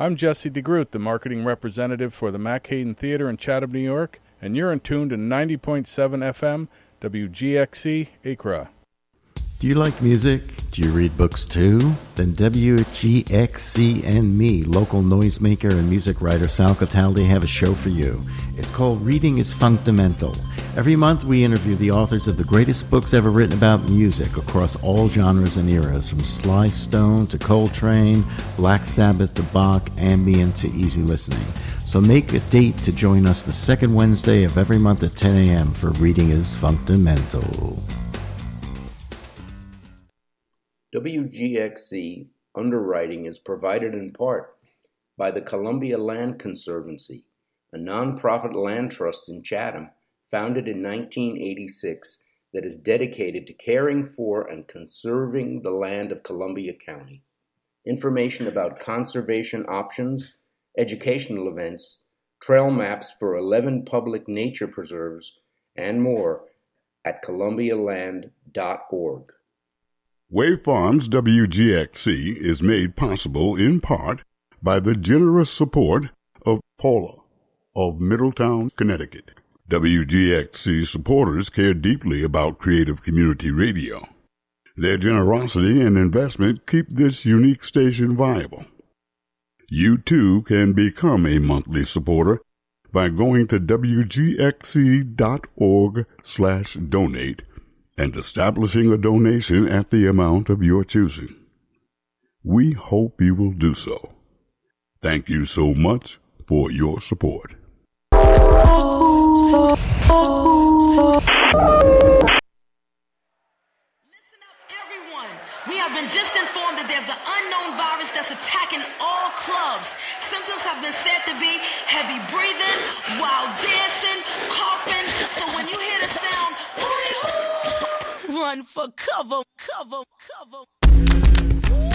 I'm Jesse DeGroot, the marketing representative for the Mack Hayden Theater in Chatham, New York, and you're in tune to 90.7 FM, WGXC, Accra. Do you like music? Do you read books too? Then WGXC and me, local noisemaker and music writer Sal Cataldi, have a show for you. It's called Reading is Fundamental. Every month we interview the authors of the greatest books ever written about music across all genres and eras, from Sly Stone to Coltrane, Black Sabbath to Bach, ambient to easy listening. So make a date to join us the second Wednesday of every month at 10 a.m. for Reading is Fundamental. WGXC underwriting is provided in part by the Columbia Land Conservancy, a nonprofit land trust in Chatham founded in 1986 that is dedicated to caring for and conserving the land of Columbia County. Information about conservation options, educational events, trail maps for 11 public nature preserves, and more at columbialand.org. Wave Farms WGXC is made possible in part by the generous support of Paula of Middletown, Connecticut. WGXC supporters care deeply about creative community radio. Their generosity and investment keep this unique station viable. You too can become a monthly supporter by going to wgxc.org/donate and establishing a donation at the amount of your choosing. We hope you will do so. Thank you so much for your support. Listen up, everyone. We have been just informed that there's an unknown virus that's attacking all clubs. Symptoms have been said to be heavy breathing, wild dancing, coughing. So when you hear the sound, run for cover.